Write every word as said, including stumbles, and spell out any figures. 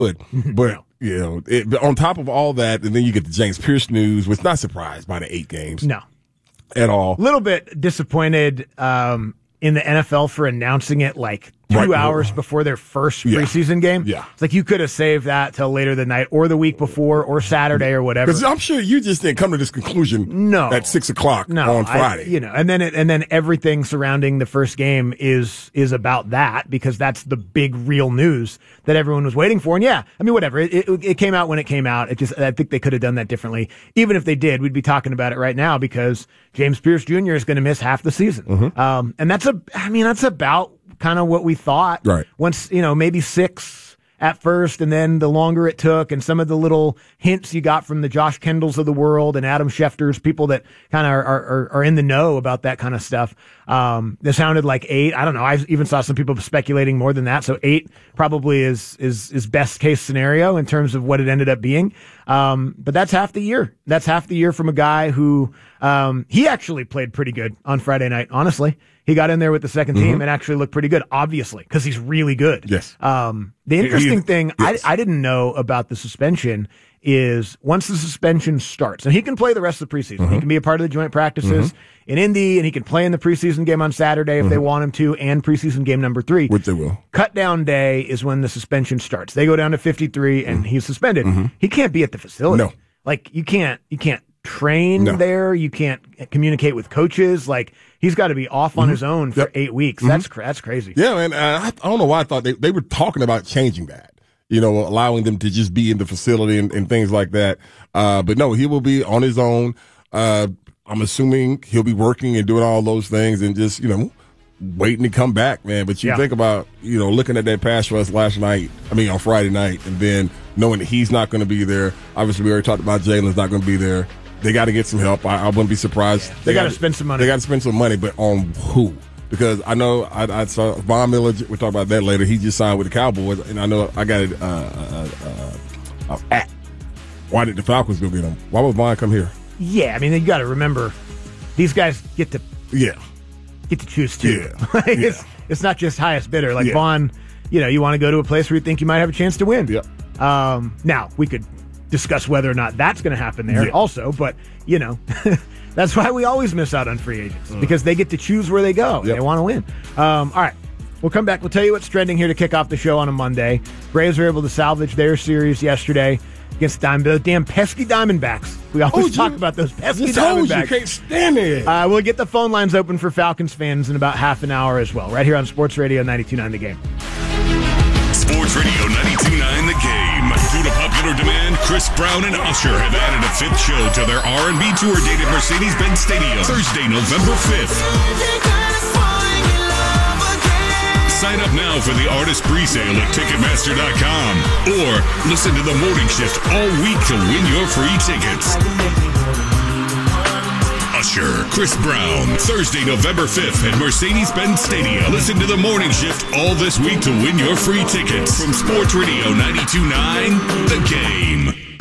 But, but you know, it, but on top of all that, and then you get the James Pierce news, was not surprised by the eight games. No. At all. A little bit disappointed um, in the N F L for announcing it like two right. hours before their first yeah. preseason game. Yeah. It's like you could have saved that till later the night or the week before or Saturday or whatever. Because I'm sure you just didn't come to this conclusion no. at six o'clock no, on Friday. I, you know, and then it, and then everything surrounding the first game is is about that because that's the big real news that everyone was waiting for. And yeah, I mean, whatever. It, it, it came out when it came out. It just I think they could have done that differently. Even if they did, we'd be talking about it right now because James Pierce Junior is going to miss half the season. Mm-hmm. Um, and that's a, I mean, that's about kind of what we thought. Right. Once, you know, maybe six at first, and then the longer it took, and some of the little hints you got from the Josh Kendalls of the world and Adam Schefters, people that kind of are, are are in the know about that kind of stuff. Um, it sounded like eight. I don't know. I even saw some people speculating more than that. So eight probably is is is best case scenario in terms of what it ended up being. Um, but that's half the year. That's half the year from a guy who um, he actually played pretty good on Friday night. Honestly. He got in there with the second team mm-hmm. and actually looked pretty good, obviously, because he's really good. Yes. Um, the interesting he, thing yes. I, I didn't know about the suspension is once the suspension starts, and he can play the rest of the preseason. Mm-hmm. He can be a part of the joint practices mm-hmm. in Indy, and he can play in the preseason game on Saturday if mm-hmm. they want him to, and preseason game number three. Which they will. Cut down day is when the suspension starts. They go down to fifty-three, and mm-hmm. he's suspended. Mm-hmm. He can't be at the facility. No. Like, you can't, you can't train no. there. You can't communicate with coaches. Like, he's got to be off on mm-hmm. his own for yep. eight weeks. Mm-hmm. That's that's crazy. Yeah, man. Uh, I, I don't know why I thought they, they were talking about changing that, you know, allowing them to just be in the facility and, and things like that. Uh, but no, he will be on his own. Uh, I'm assuming he'll be working and doing all those things and just, you know, waiting to come back, man. But you yeah. think about, you know, looking at that pass rush last night, I mean, on Friday night, and then knowing that he's not going to be there. Obviously, we already talked about Jalen's not going to be there. They got to get some help. I, I wouldn't be surprised. Yeah. They, they got to spend some money. They got to spend some money, but on who? Because I know I, I saw Von Miller. We'll talk about that later. He just signed with the Cowboys, and I know I got it. Uh, uh, uh, uh, at. Why did the Falcons go get him? Why would Von come here? Yeah, I mean, you got to remember, these guys get to yeah get to choose too. Yeah. like yeah. It's it's not just highest bidder. Like yeah. Von, you know, you want to go to a place where you think you might have a chance to win. Yep. Um, now we could discuss whether or not that's going to happen there yeah. also, but you know, that's why we always miss out on free agents mm. because they get to choose where they go. Yep. They want to win. Um, all right. We'll come back. We'll tell you what's trending here to kick off the show on a Monday. Braves were able to salvage their series yesterday against Diamond, those damn pesky Diamondbacks. We always oh, talk you, about those pesky Diamondbacks. You can't stand it. Uh, we'll get the phone lines open for Falcons fans in about half an hour as well, right here on Sports Radio ninety-two point nine The Game. Sports Radio ninety-two point nine The Game. Due to popular demand, Chris Brown and Usher have added a fifth show to their R and B tour date at Mercedes-Benz Stadium, Thursday, November fifth. Sign up now for the artist presale at Ticketmaster dot com or listen to the morning shift all week to win your free tickets. Usher, Chris Brown, Thursday, November fifth at Mercedes-Benz Stadium. Listen to the morning shift all this week to win your free tickets from Sports Radio ninety-two point nine The Game.